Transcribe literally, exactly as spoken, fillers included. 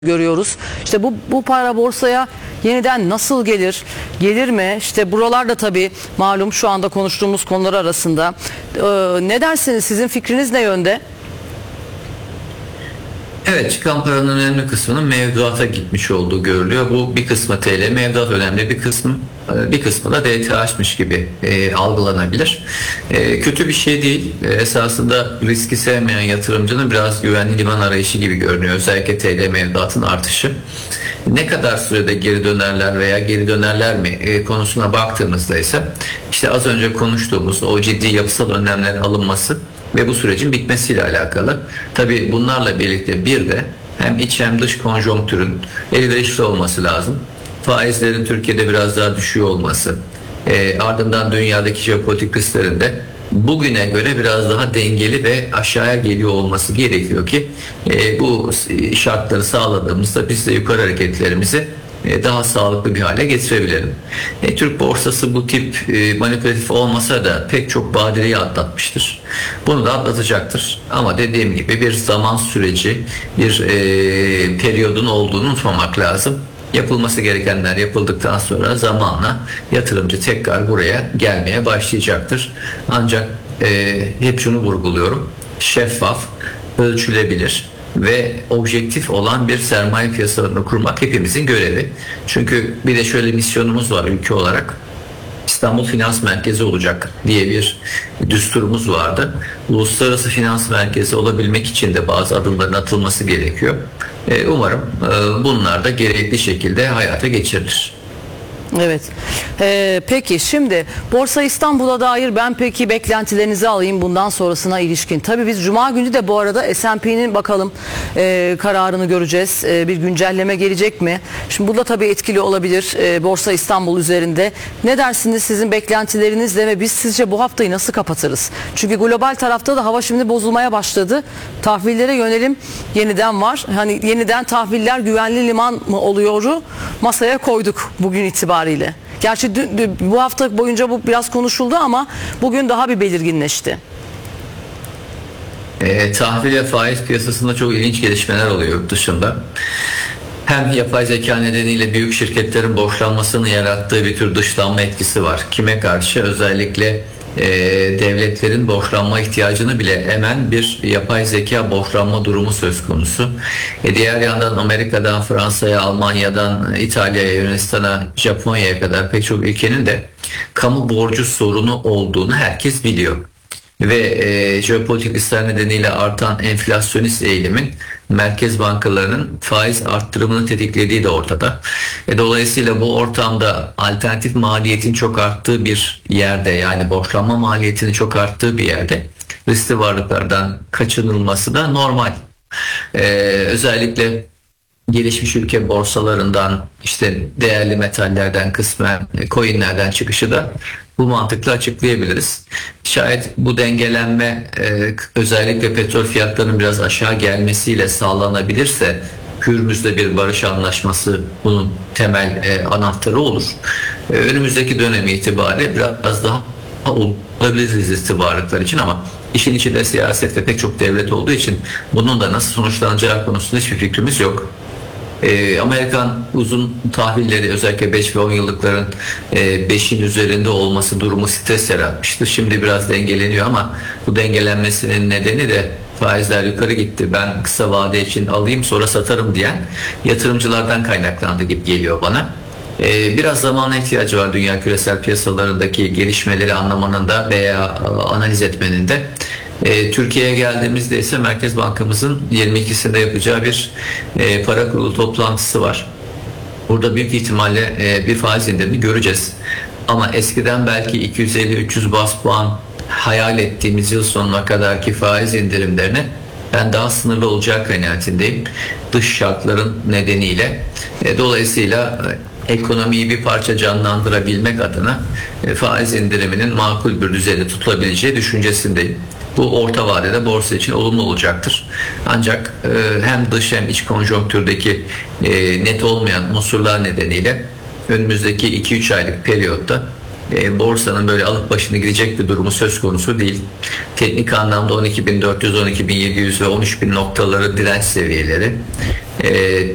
görüyoruz. İşte bu bu para borsaya yeniden nasıl gelir? Gelir mi? İşte buralarda tabii malum şu anda konuştuğumuz konular arasında. Ee, ne dersiniz? Sizin fikriniz ne yönde? Evet, çıkan paranın önemli kısmının mevduata gitmiş olduğu görülüyor. Bu bir kısmı T L, mevduat önemli bir kısmı, bir kısmı da D T H'mış gibi e, algılanabilir. E, kötü bir şey değil. E, esasında riski sevmeyen yatırımcının biraz güvenli liman arayışı gibi görünüyor. Özellikle T L mevduatın artışı. Ne kadar sürede geri dönerler veya geri dönerler mi e, konusuna baktığımızda ise işte az önce konuştuğumuz o ciddi yapısal önlemlerin alınması ve bu sürecin bitmesiyle alakalı. Tabii bunlarla birlikte bir de hem iç hem dış konjonktürün elverişli olması lazım. Faizlerin Türkiye'de biraz daha düşüyor olması, e, ardından dünyadaki jeopolitik risklerin de bugüne göre biraz daha dengeli ve aşağıya geliyor olması gerekiyor ki e, bu şartları sağladığımızda biz de yukarı hareketlerimizi e, daha sağlıklı bir hale getirebilirim. E, Türk borsası bu tip e, manipülatif olmasa da pek çok badireyi atlatmıştır. Bunu da atlatacaktır. Ama dediğim gibi bir zaman süreci, bir e, periyodun olduğunu unutmamak lazım. Yapılması gerekenler yapıldıktan sonra zamanla yatırımcı tekrar buraya gelmeye başlayacaktır. Ancak e, hep şunu vurguluyorum. Şeffaf, ölçülebilir ve objektif olan bir sermaye piyasalarını kurmak hepimizin görevi. Çünkü bir de şöyle misyonumuz var ülke olarak. İstanbul Finans Merkezi olacak diye bir düsturumuz vardı. Uluslararası finans merkezi olabilmek için de bazı adımların atılması gerekiyor. Umarım bunlar da gerekli şekilde hayata geçirilir. Evet. Ee, peki şimdi Borsa İstanbul'a dair ben peki beklentilerinizi alayım bundan sonrasına ilişkin. Tabii biz Cuma günü de bu arada S and P'nin bakalım e, kararını göreceğiz. E, bir güncelleme gelecek mi? Şimdi bu da tabii etkili olabilir e, Borsa İstanbul üzerinde. Ne dersiniz, sizin beklentilerinizle ve biz sizce bu haftayı nasıl kapatırız? Çünkü global tarafta da hava şimdi bozulmaya başladı. Tahvillere yönelim yeniden var. Hani yeniden tahviller güvenli liman mı oluyoru masaya koyduk bugün itibariyle. Gerçi dün, dün, bu hafta boyunca bu biraz konuşuldu ama bugün daha bir belirginleşti. E, tahvil ve faiz piyasasında çok ilginç gelişmeler oluyor yurt dışında. Hem yapay zeka nedeniyle büyük şirketlerin borçlanmasını yarattığı bir tür dışlanma etkisi var. Kime karşı? Özellikle e, devletlerin borçlanma ihtiyacını bile emen bir yapay zeka borçlanma durumu söz konusu. E, diğer yandan Amerika'dan Fransa'ya, Almanya'dan İtalya'ya, Yunanistan'a, Japonya'ya kadar pek çok ülkenin de kamu borcu sorunu olduğunu herkes biliyor. Ve e, jeopolitik riskler nedeniyle artan enflasyonist eğilimin merkez bankalarının faiz arttırımını tetiklediği de ortada. E, dolayısıyla bu ortamda alternatif maliyetin çok arttığı bir yerde, yani borçlanma maliyetinin çok arttığı bir yerde riskli varlıklardan kaçınılması da normal. E, özellikle gelişmiş ülke borsalarından, işte değerli metallerden, kısmen coinlerden çıkışı da bu mantıkla açıklayabiliriz. Şayet bu dengelenme e, özellikle petrol fiyatlarının biraz aşağı gelmesiyle sağlanabilirse, Hürmüz'de bir barış anlaşması bunun temel e, anahtarı olur. E, önümüzdeki dönem itibariyle biraz daha olabiliriz riskli varlıklar için, ama işin içinde siyaset ve pek çok devlet olduğu için bunun da nasıl sonuçlanacağı konusunda hiçbir fikrimiz yok. E, Amerikan uzun tahvilleri, özellikle beş ve on yıllıkların e, beşin üzerinde olması durumu stres yaratmıştı. Şimdi biraz dengeleniyor ama bu dengelenmesinin nedeni de faizler yukarı gitti, ben kısa vade için alayım sonra satarım diyen yatırımcılardan kaynaklandı gibi geliyor bana. E, biraz zamana ihtiyacı var dünya küresel piyasalarındaki gelişmeleri anlamanın da veya analiz etmenin de. E, Türkiye'ye geldiğimizde ise Merkez Bankamızın yirmi ikisinde yapacağı bir e, para kurulu toplantısı var. Burada büyük ihtimalle e, bir faiz indirimi göreceğiz. Ama eskiden belki iki yüz elli üç yüz bas puan hayal ettiğimiz yıl sonuna kadarki faiz indirimlerine ben daha sınırlı olacağı kanaatindeyim. Dış şartların nedeniyle. E, dolayısıyla e, ekonomiyi bir parça canlandırabilmek adına e, faiz indiriminin makul bir düzeyde tutulabileceği düşüncesindeyim. Bu orta vadede borsa için olumlu olacaktır. Ancak e, hem dış hem iç konjonktürdeki e, net olmayan unsurlar nedeniyle önümüzdeki iki üç aylık periyotta e, borsanın böyle alıp başını gidecek bir durumu söz konusu değil. Teknik anlamda on iki bin dört yüz, on iki bin yedi yüz ve on üç bin noktaları direnç seviyeleri. E,